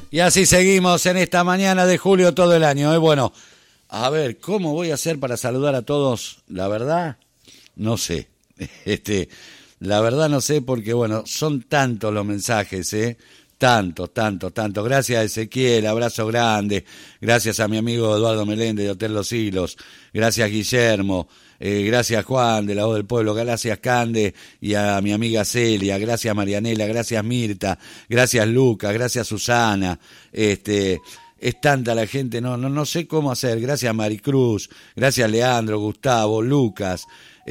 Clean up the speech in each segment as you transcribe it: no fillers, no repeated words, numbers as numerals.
Y así seguimos en esta mañana de julio todo el año. Bueno, a ver, ¿cómo voy a hacer para saludar a todos? La verdad, no sé. La verdad no sé porque, bueno, son tantos los mensajes, Tanto. Gracias, Ezequiel, abrazo grande. Gracias a mi amigo Eduardo Meléndez de Hotel Los Hilos. Gracias, Guillermo. Gracias, Juan, de La Voz del Pueblo. Gracias, Cande, y a mi amiga Celia. Gracias, Marianela. Gracias, Mirta. Gracias, Lucas. Gracias, Susana. Es tanta la gente, no sé cómo hacer. Gracias, Maricruz. Gracias, Leandro, Gustavo, Lucas.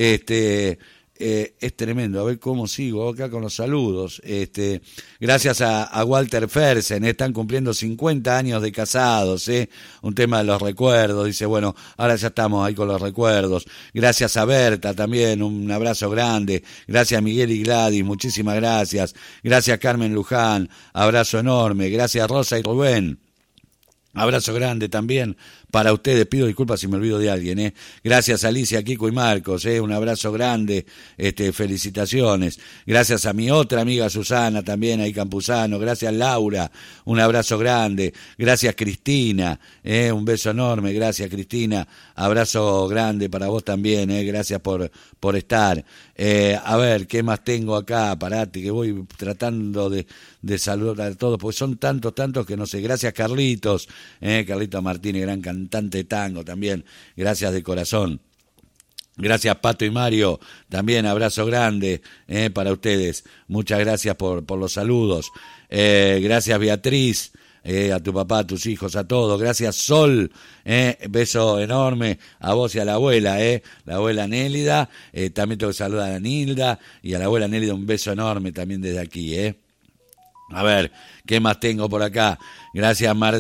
Es tremendo, a ver cómo sigo acá con los saludos. Gracias a Walter Fersen, están cumpliendo 50 años de casados, un tema de los recuerdos, dice, bueno, ahora ya estamos ahí con los recuerdos. Gracias a Berta también, un abrazo grande. Gracias a Miguel y Gladys, muchísimas gracias. Gracias Carmen Luján, abrazo enorme. Gracias Rosa y Rubén. Abrazo grande también para ustedes. Pido disculpas si me olvido de alguien, Gracias Alicia, Kiko y Marcos, un abrazo grande, felicitaciones. Gracias a mi otra amiga Susana también, ahí Campuzano. Gracias Laura, un abrazo grande. Gracias Cristina, un beso enorme. Gracias Cristina, abrazo grande para vos también, gracias por estar. A ver, ¿qué más tengo acá? Parate, que voy tratando de saludar a todos, porque son tantos que no sé. Gracias Carlitos, Carlitos Martínez, gran cantante de tango también, gracias de corazón. Gracias Pato y Mario, también abrazo grande para ustedes. Muchas gracias por los saludos. Gracias Beatriz, a tu papá, a tus hijos, a todos. Gracias Sol, beso enorme a vos y a la abuela, la abuela Nélida. También tengo que saludar a Nilda y a la abuela Nélida, un beso enorme también desde aquí, A ver, ¿qué más tengo por acá? Gracias